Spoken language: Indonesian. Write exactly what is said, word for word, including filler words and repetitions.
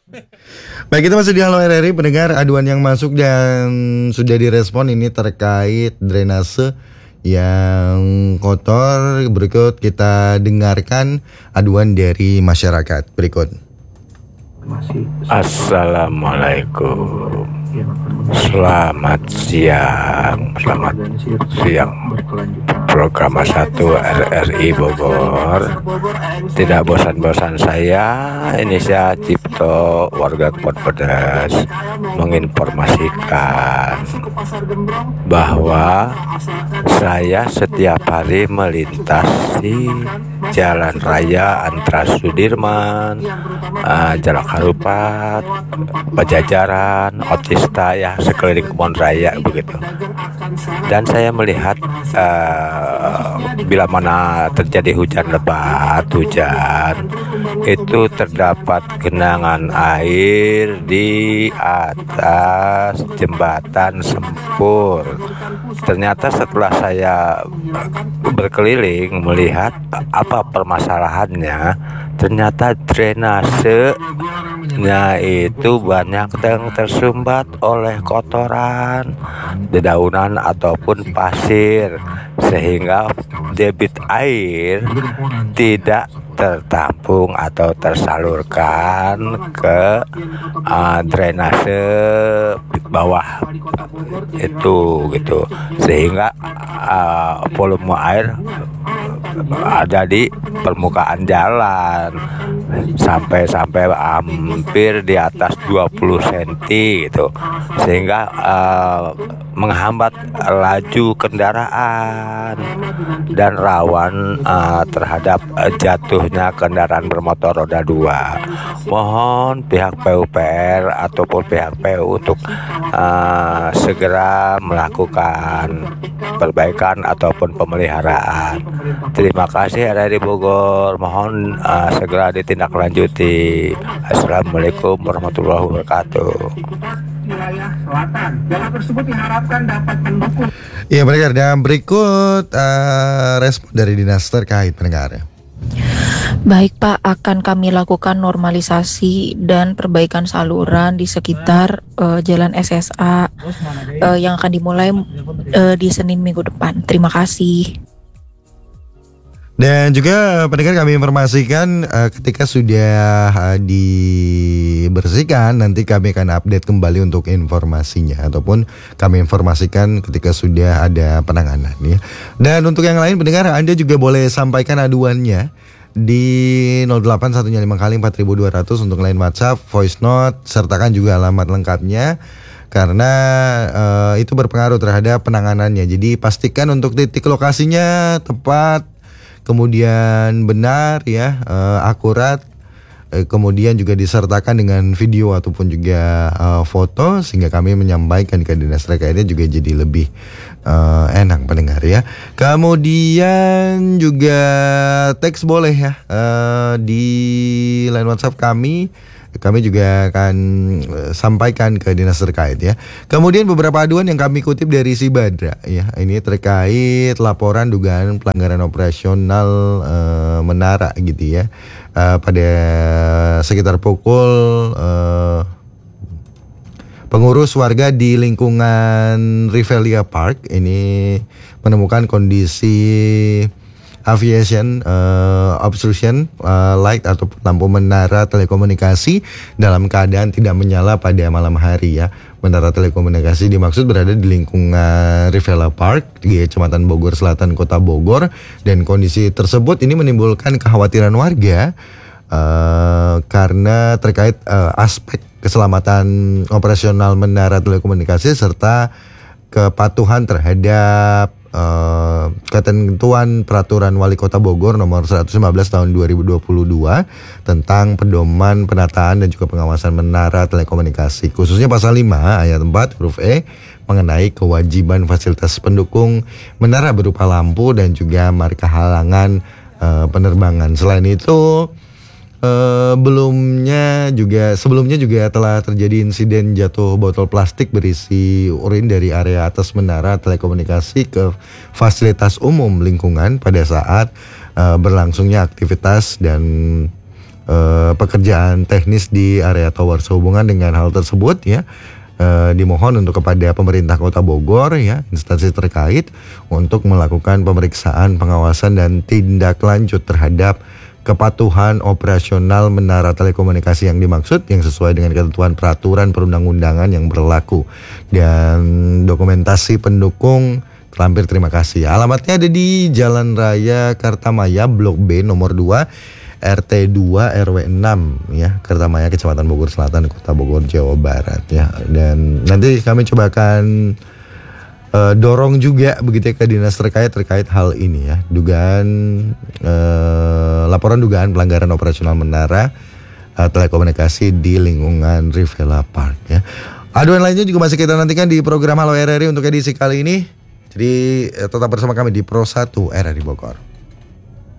Baik, kita masih di Halo R R I, pendengar. Aduan yang masuk dan sudah direspon ini terkait drainase yang kotor. Berikut kita dengarkan aduan dari masyarakat. Berikut. Assalamualaikum. Selamat siang. Selamat siang. Program satu R R I Bogor. Tidak bosan-bosan saya, Indonesia Cipto, warga Kepot Pedas, menginformasikan bahwa saya setiap hari melintasi jalan raya antara Sudirman, uh, Jalan Harupat, Pajajaran, Otista, ya sekeliling Kebon Raya begitu. Dan saya melihat uh, bila mana terjadi hujan lebat, hujan itu terdapat genangan air di atas jembatan Sempur. Ternyata setelah saya berkeliling melihat apa permasalahannya, ternyata drainasenya itu banyak yang tersumbat oleh kotoran, dedaunan ataupun pasir, sehingga debit air tidak tertampung atau tersalurkan ke uh, drainase bawah itu gitu, sehingga uh, volume air ada di permukaan jalan sampai-sampai hampir di atas dua puluh sentimeter gitu, sehingga uh, menghambat laju kendaraan dan rawan uh, terhadap uh, jatuhnya kendaraan bermotor roda dua. Mohon pihak P U P R ataupun pihak P U untuk uh, segera melakukan perbaikan ataupun pemeliharaan. Terima kasih R R I Bogor, mohon uh, segera ditindaklanjuti. Assalamualaikum warahmatullahi wabarakatuh. Wilayah selatan. Jalan tersebut diharapkan dapat mendukung. Iya, pendengar, dan berikut uh, respon dari dinas terkait, pendengar. Baik Pak, akan kami lakukan normalisasi dan perbaikan saluran di sekitar uh, Jalan S S A uh, yang akan dimulai uh, di Senin minggu depan. Terima kasih. Dan juga pendengar, kami informasikan uh, ketika sudah uh, dibersihkan, nanti kami akan update kembali untuk informasinya, ataupun kami informasikan ketika sudah ada penanganan ya. Dan untuk yang lain, pendengar, Anda juga boleh sampaikan aduannya di nol delapan satu lima kali empat ribu dua ratus untuk line WhatsApp, voice note, sertakan juga alamat lengkapnya, karena uh, itu berpengaruh terhadap penanganannya. Jadi pastikan untuk titik lokasinya tepat, kemudian benar ya, uh, akurat, uh, kemudian juga disertakan dengan video ataupun juga uh, foto, sehingga kami menyampaikan ke dinas terkaitnya juga jadi lebih uh, enak, pendengar ya. Kemudian juga teks boleh ya, uh, di line WhatsApp kami. Kami juga akan uh, sampaikan ke dinas terkait ya. Kemudian beberapa aduan yang kami kutip dari si Badra ya. Ini terkait laporan dugaan pelanggaran operasional uh, menara gitu ya. Uh, pada sekitar pukul uh, pengurus warga di lingkungan Rivelia Park ini menemukan kondisi aviation uh, obstruction uh, light atau lampu menara telekomunikasi dalam keadaan tidak menyala pada malam hari ya. Menara telekomunikasi dimaksud berada di lingkungan Rivelia Park di Kecamatan Bogor Selatan, Kota Bogor, dan kondisi tersebut ini menimbulkan kekhawatiran warga uh, karena terkait uh, aspek keselamatan operasional menara telekomunikasi serta kepatuhan terhadap Uh, ketentuan peraturan Wali Kota Bogor nomor seratus lima belas tahun dua ribu dua puluh dua tentang pedoman penataan dan juga pengawasan menara telekomunikasi, khususnya pasal lima ayat empat huruf E mengenai kewajiban fasilitas pendukung menara berupa lampu dan juga marka halangan uh, penerbangan. Selain itu Uh, belumnya juga sebelumnya juga telah terjadi insiden jatuh botol plastik berisi urin dari area atas menara telekomunikasi ke fasilitas umum lingkungan pada saat uh, berlangsungnya aktivitas dan uh, pekerjaan teknis di area tower. Sehubungan dengan hal tersebut ya, uh, dimohon untuk kepada pemerintah Kota Bogor ya, instansi terkait untuk melakukan pemeriksaan, pengawasan dan tindak lanjut terhadap kepatuhan operasional menara telekomunikasi yang dimaksud yang sesuai dengan ketentuan peraturan perundang-undangan yang berlaku dan dokumentasi pendukung terlampir. Terima kasih. Alamatnya ada di Jalan Raya Kartamaya Blok B nomor dua R T dua R W enam ya, Kartamaya Kecamatan Bogor Selatan, Kota Bogor, Jawa Barat ya. Dan nanti kami coba akan Uh, dorong juga begitu ya ke dinas terkait terkait hal ini ya, dugaan uh, laporan dugaan pelanggaran operasional menara uh, telekomunikasi di lingkungan Rivela Park ya. Aduan lainnya juga masih kita nantikan di program Halo R R I untuk edisi kali ini. Jadi uh, tetap bersama kami di Pro satu R R I Bogor.